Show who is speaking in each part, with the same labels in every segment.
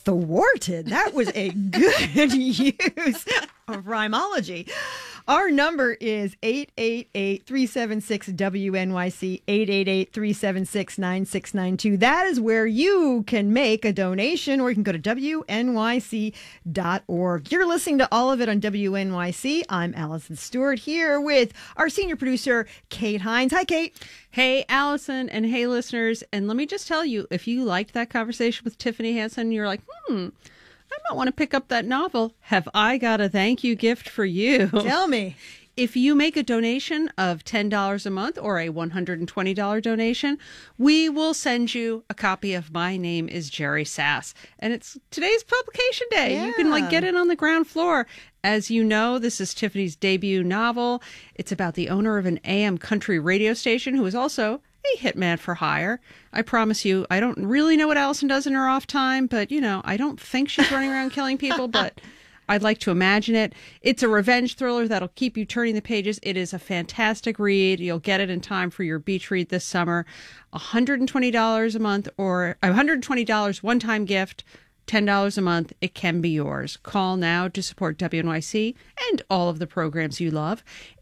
Speaker 1: Thwarted. That was a good use of rhymology. Our number is 888-376-WNYC, 888-376-9692. That is where you can make a donation, or you can go to WNYC.org. You're listening to all of it on WNYC. I'm Allison Stewart here with our senior producer, Kate Hines. Hi, Kate.
Speaker 2: Hey, Allison, and hey, listeners. And let me just tell you, if you liked that conversation with Tiffany Hansen, you're like, I might want to pick up that novel. Have I got a thank you gift for you?
Speaker 1: Tell me.
Speaker 2: If you make a donation of $10 a month or a $120 donation, we will send you a copy of My Name is Jerry Sass. And it's today's publication day.
Speaker 1: Yeah.
Speaker 2: You can get it on the ground floor. As you know, this is Tiffany's debut novel. It's about the owner of an AM country radio station who is also a hitman for hire. I promise you, I don't really know what Allison does in her off time, but, I don't think she's running around killing people, but I'd like to imagine it. It's a revenge thriller that'll keep you turning the pages. It is a fantastic read. You'll get it in time for your beach read this summer. $120 a month or $120 one-time gift. $10 a month, it can be yours. Call now to support WNYC and all of the programs you love.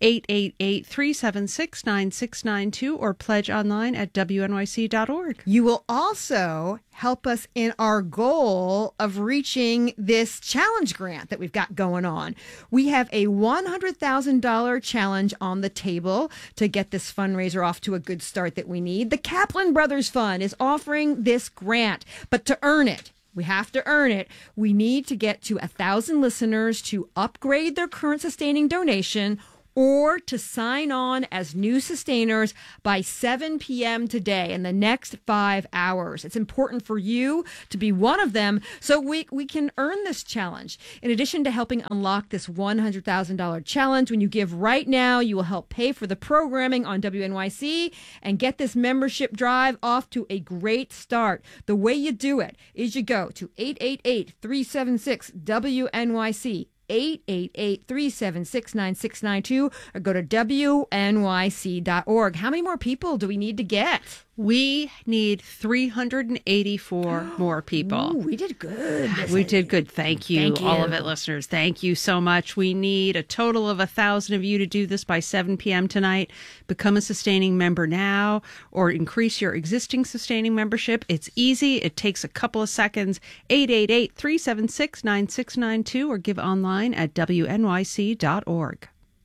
Speaker 2: 888-376-9692 or pledge online at WNYC.org.
Speaker 1: You will also help us in our goal of reaching this challenge grant that we've got going on. We have a $100,000 challenge on the table to get this fundraiser off to a good start that we need. The Kaplan Brothers Fund is offering this grant, but to earn it, we have to earn it. We need to get to 1,000 listeners to upgrade their current sustaining donation or to sign on as new sustainers by 7 p.m. today in the next 5 hours. It's important for you to be one of them so we can earn this challenge. In addition to helping unlock this $100,000 challenge, when you give right now, you will help pay for the programming on WNYC and get this membership drive off to a great start. The way you do it is you go to 888-376-WNYC, 888-376-9692, or go to WNYC.org. How many more people do we need to get?
Speaker 2: We need 384 more people.
Speaker 1: Ooh, we did good.
Speaker 2: We did good. Thank you, all of it, listeners. Thank you so much. We need a total of 1,000 of you to do this by 7 p.m. tonight. Become a sustaining member now or increase your existing sustaining membership. It's easy. It takes a couple of seconds. 888-376-9692 or give online at WNYC.org.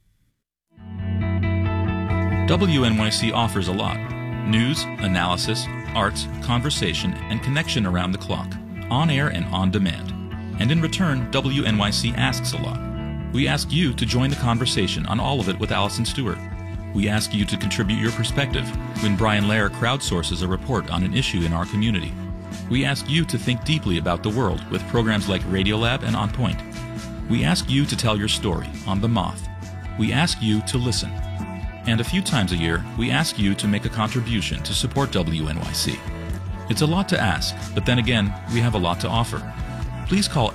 Speaker 3: WNYC offers a lot. News, analysis, arts, conversation, and connection around the clock, on air and on demand. And in return, WNYC asks a lot. We ask you to join the conversation on all of it with Allison Stewart. We ask you to contribute your perspective when Brian Lehrer crowdsources a report on an issue in our community. We ask you to think deeply about the world with programs like Radiolab and On Point. We ask you to tell your story on The Moth. We ask you to listen. And a few times a year, we ask you to make a contribution to support WNYC. It's a lot to ask, but then again, we have a lot to offer. Please call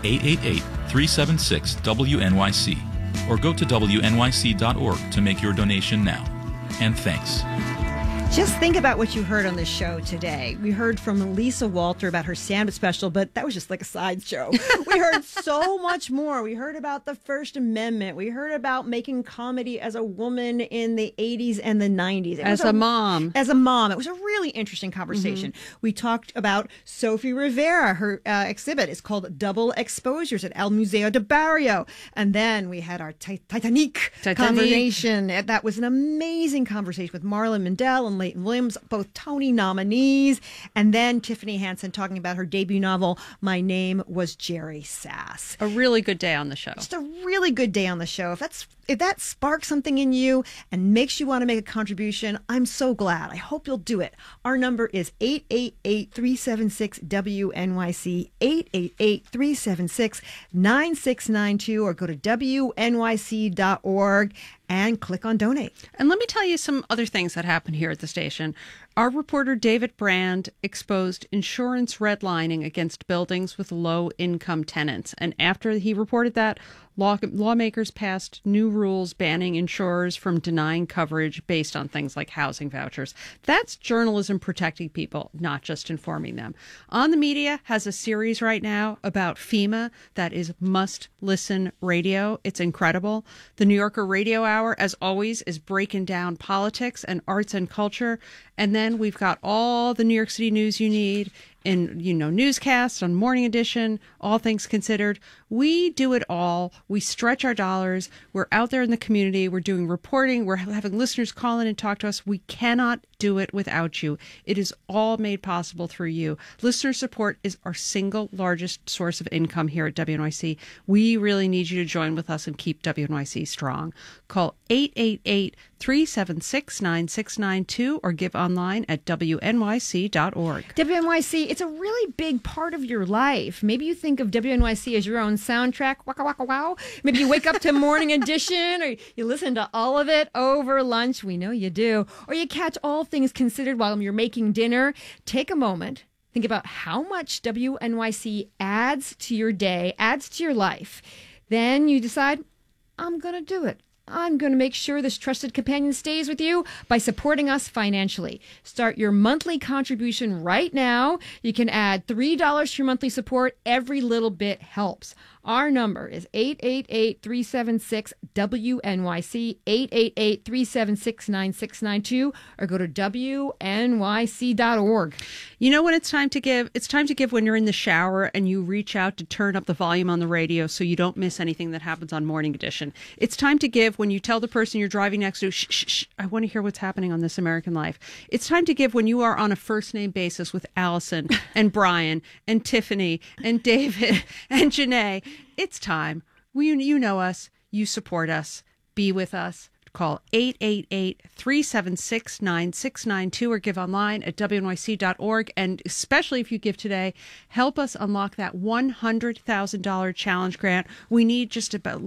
Speaker 3: 888-376-WNYC or go to WNYC.org to make your donation now. And thanks.
Speaker 1: Just think about what you heard on this show today. We heard from Lisa Walter about her Sandwich special, but that was just like a sideshow. We heard so much more. We heard about the First Amendment. We heard about making comedy as a woman in the 80s and the 90s.
Speaker 2: As a mom.
Speaker 1: As a mom. It was a really interesting conversation. Mm-hmm. We talked about Sophie Rivera. Her exhibit is called Double Exposures at El Museo de Barrio. And then we had our Titanic conversation. That was an amazing conversation with Marlon Mandel and Leighton Williams, both Tony nominees, and then Tiffany Hansen talking about her debut novel, My Name Was Jerry Sass.
Speaker 2: A really good day on the show.
Speaker 1: Just a really good day on the show. If that sparks something in you and makes you want to make a contribution, I'm so glad. I hope you'll do it. Our number is 888-376-WNYC, 888-376-9692, or go to WNYC.org and click on donate.
Speaker 2: And let me tell you some other things that happened here at the station. Our reporter David Brand exposed insurance redlining against buildings with low-income tenants. And after he reported that, Lawmakers passed new rules banning insurers from denying coverage based on things like housing vouchers. That's journalism protecting people, not just informing them. On the Media has a series right now about FEMA that is must-listen radio. It's incredible. The New Yorker Radio Hour, as always, is breaking down politics and arts and culture. And then we've got all the New York City news you need in, newscasts on Morning Edition, All Things Considered. We do it all. We stretch our dollars. We're out there in the community. We're doing reporting. We're having listeners call in and talk to us. We cannot do it without you. It is all made possible through you. Listener support is our single largest source of income here at WNYC. We really need you to join with us and keep WNYC strong. Call 888-376-9692 or give online at WNYC.org.
Speaker 1: WNYC, it's a really big part of your life. Maybe you think of WNYC as your own soundtrack. Waka waka wow. Maybe you wake up to Morning Edition, or you listen to all of it over lunch. We know you do. Or you catch All Things Considered while you're making dinner. Take a moment. Think about how much WNYC adds to your day, adds to your life. Then you decide, I'm going to do it. I'm going to make sure this trusted companion stays with you by supporting us financially. Start your monthly contribution right now. You can add $3 to your monthly support. Every little bit helps. Our number is 888-376-WNYC, 888-376-9692, or go to WNYC.org.
Speaker 2: You know when it's time to give? It's time to give when you're in the shower and you reach out to turn up the volume on the radio so you don't miss anything that happens on Morning Edition. It's time to give when you tell the person you're driving next to, shh, shh, shh, I want to hear what's happening on This American Life. It's time to give when you are on a first-name basis with Allison and Brian and Tiffany and David and Janae. It's time. You know us. You support us. Be with us. Call 888-376-9692 or give online at WNYC.org. And especially if you give today, help us unlock that $100,000 challenge grant. We need just about